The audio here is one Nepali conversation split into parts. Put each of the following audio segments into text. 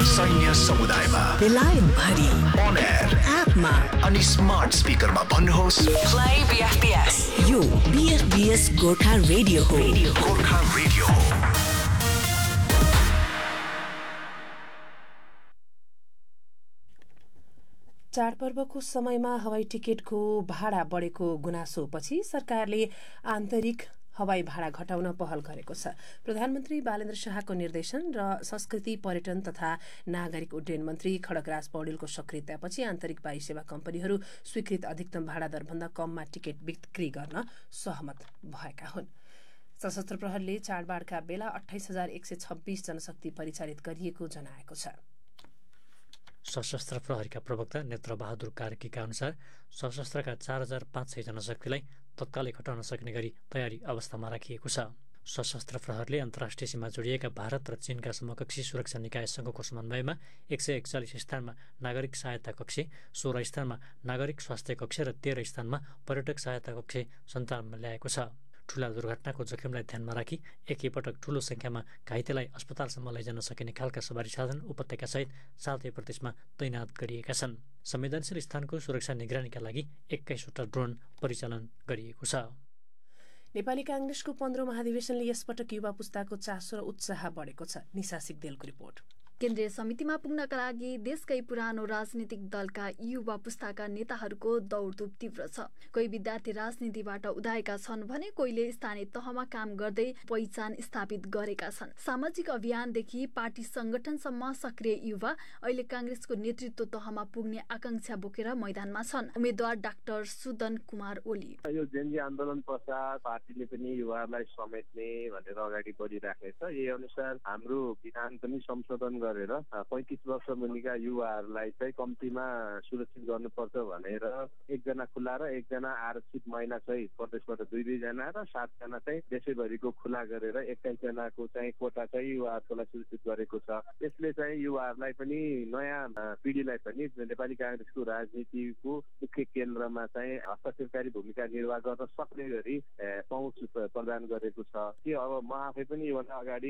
सैन्य समुदायमा, बेलायत भरि, on air, एपमा अनि स्मार्ट स्पिकरमा भन्नुहोस् Play BFBS. यो BFBS गोर्खा रेडियो हो. गोर्खा रेडियो हो। चाडपर्वको समयमा हवाई टिकटको भाडा बढेको गुनासोपछि सरकारले आन्तरिक हवाई भाडा घटाउन पहल गरेको छ। प्रधानमन्त्री बालेन्द्र शाहको निर्देशन र संस्कृति पर्यटन तथा नागरिक उड्डयन मन्त्री खड्गराज पौडेलको सक्रियतापछि आन्तरिक वायु सेवा कम्पनीहरू स्वीकृत अधिकतम भाडा दरभन्दा कममा टिकट बिक्री गर्न सहमत भएका हुन्। सशस्त्र प्रहरीले चाडबाडका बेला 28,126 जनशक्ति परिचालित गरिएको जनाएको छ। सशस्त्र प्रहरीका प्रवक्ता नेत्र बहादुर कार्कीका अनुसार सशस्त्रका 4,500 जनशक्तिलाई तत्कालै घटाउन सक्ने गरी तयारी अवस्थामा राखिएको छ। सशस्त्र प्रहरीले अन्तर्राष्ट्रिय सीमा जोडिएका भारत र चीनका समकक्षी सुरक्षा निकायसँगको समन्वयमा 141 स्थानमा नागरिक सहायता कक्ष, 16 स्थानमा नागरिक स्वास्थ्य कक्ष र 13 स्थानमा पर्यटक सहायता कक्ष सञ्चालनमा ल्याएको छ। ठूला दुर्घटनाको जोखिमलाई ध्यानमा राखी एकैपटक ठूलो संख्यामा घाइतेलाई अस्पतालसम्म लैजान सकिने खालका सवारी साधन उपत्यकासहित 7 प्रदेशमा तैनात गरिएका छन्। संवेदनशील स्थानको सुरक्षा निगरानीका लागि 21वटा ड्रोन परिचालन गरिएको छ। नेपाली कांग्रेसको 15औं महाधिवेशनले यसपटक युवा पुस्ताको चासो र उत्साह बढेको छ। निशा सिग्देलको रिपोर्ट। केन्द्रीय समितिमा पुग्नका लागि देशकै पुरानो राजनीतिक दलका युवा पुस्ताका नेताहरूको दौडधुप तीव्र छ। कोही विद्यार्थी राजनीतिबाट उदाएका छन् भने कोहीले स्थानीय तहमा काम गर्दै पहिचान स्थापित गरेका छन्। सामाजिक अभियानदेखि पार्टी संगठनसम्म सक्रिय युवा अहिले कांग्रेसको नेतृत्व तहमा पुग्ने आकांक्षा बोकेर मैदानमा छन्। उम्मेद्वार डाक्टर सुदन कुमार ओली। यो जेनजी आन्दोलन पश्चात पार्टीले पनि युवाहरूलाई समेट्ने भनेर अगाडि बढिराखेको छ। यही अनुसार हाम्रो विधान पनि संशोधन गरेर 35 वर्ष मुनिका युवाहरूलाई चाहिँ कम्तीमा सुरक्षित गर्नुपर्छ भनेर 1 जना खुला र 1 जना आरक्षित महिला चाहिँ प्रदेशबाट 2 जना र 7 जना चाहिँ देशैभरिको खुला गरेर 21 जनाको चाहिँ कोटा चाहिँ युवाहरूलाई सुरक्षित गरेको छ। यसले चाहिँ युवाहरूलाई पनि नयाँ पिढीलाई पनि नेपाली कांग्रेसको राजनीतिको मुख्य केन्द्रमा चाहिँ हस्तक्षेपकारी भूमिका निर्वाह गर्न सक्ने गरी पहुँच प्रदान गरेको छ कि अब म आफै पनि योभन्दा अगाडि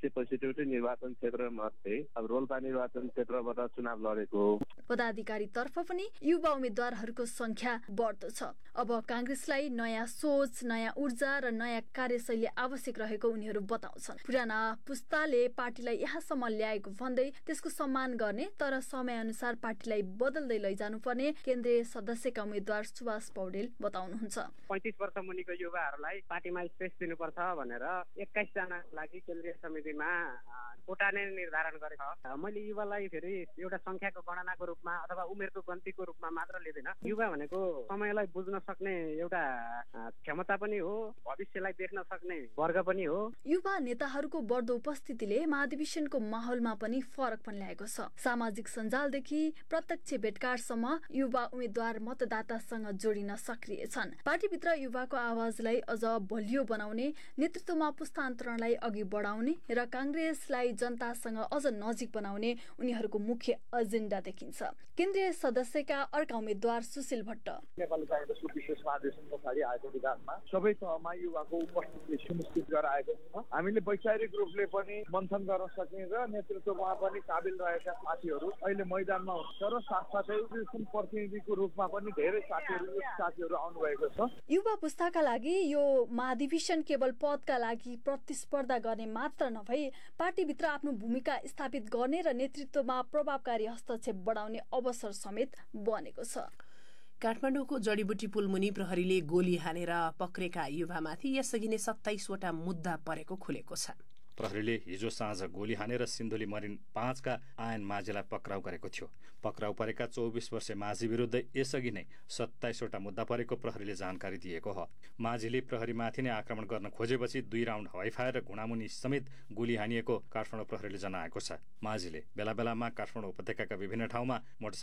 165 निर्वाचन क्षेत्रमध्ये अब रोल्पा निर्वाचन क्षेत्रबाट चुनाव लडेको हो। पदाधिकारी तर्फ पनि युवा उम्मेद्वारहरूको संख्या बढ्दो छ। अब कांग्रेसलाई नयाँ सोच, नयाँ ऊर्जा र नयाँ कार्यशैली आवश्यक रहेको उनीहरू बताउँछन्। पुराना पुस्ताले पार्टीलाई यहाँसम्म ल्याएको भन्दै त्यसको सम्मान गर्ने तर समय अनुसार पार्टीलाई बदल्दै लैजानुपर्ने केन्द्रीय सदस्यका उम्मेद्वार सुभाष पौडेल बताउनुहुन्छ। 35 वर्ष मुनिको युवाहरूलाई पार्टीमा स्पेस दिनुपर्छ भनेर 21 जनाको लागि केन्द्रीय समितिमा कोटा नै निर्धारण गरेको छ। मैले युवालाई फेरि एउटा संख्याको गणनाको रूपमा अथवा उमेरको गन्तीको रूपमा मात्र लिँदैन। युवा भनेको समयलाई बुझ्न सक्ने एउटा क्षमता पनि हो, भविष्यलाई देख्न सक्ने वर्ग पनि हो। युवा नेताहरूको बढ्दो उपस्थितिले महाधिवेशनको माहौलमा पनि फरक पनि ल्याएको छ। सामाजिक सञ्जालदेखि प्रत्यक्ष भेटघाटसम्म युवा उम्मेद्वार मतदातासँग जोडिन सक्रिय छन्। पार्टीभित्र युवाको आवाजलाई अझ बलियो बनाउने, नेतृत्वमा पुस्तान्तरणलाई अघि बढाउने र कांग्रेसलाई जनतासँग अझ नजिक बनाउने उनीहरूको मुख्य एजेन्डा देखिन्छ। केन्द्रीय सदस्यका अर्का उम्मेद्वार सुशील भट्ट। नेपाली कांग्रेसको विशेष महाधिवेशन पछाडि आएको विधानमा सबै तहमा युवाको उपस्थिति सुनिश्चित गराएको छ। हामीले वैचारिक रूपले पनि मन्थन गर्न सक्ने र नेतृत्वमा पनि काबिल रहेका साथीहरू अहिले मैदानमा हुन्छ र साथसाथै प्रतिनिधिको रूपमा पनि धेरै साथीहरू आउनुभएको छ। युवा पुस्ताका लागि यो महाधिवेशन केवल पदका लागि प्रतिस्पर्धा गर्ने मात्र नभई पार्टीभित्र आफ्नो भूमिका स्थापित गर्ने र नेतृत्वमा प्रभावकारी हस्तक्षेप बढाउने अवसर समेत बनेको छ। काठमाडौँको जडीबुटी पुल मुनि प्रहरीले गोली हानेर पक्रेका युवामाथि यसअघि नै 27वटा मुद्दा परेको खुलेको छ। प्रहरीले हिजो साँझ गोली हानेर सिन्धुली मरिन 5 का आयन माझीलाई पक्राउ गरेको थियो। पक्राउ परेका 24 वर्षे माझी विरुद्ध यसअघि नै 27वटा मुद्दा परेको प्रहरीले जानकारी दिएको हो। माझीले प्रहरीमाथि नै आक्रमण गर्न खोजेपछि 2 राउन्ड हवाई फायर र घुँडामुनि समेत गोली हानिएको काठमाडौँ प्रहरीले जनाएको छ। माझीले बेला बेलामा काठमाडौँ उपत्यकाका विभिन्न ठाउँमा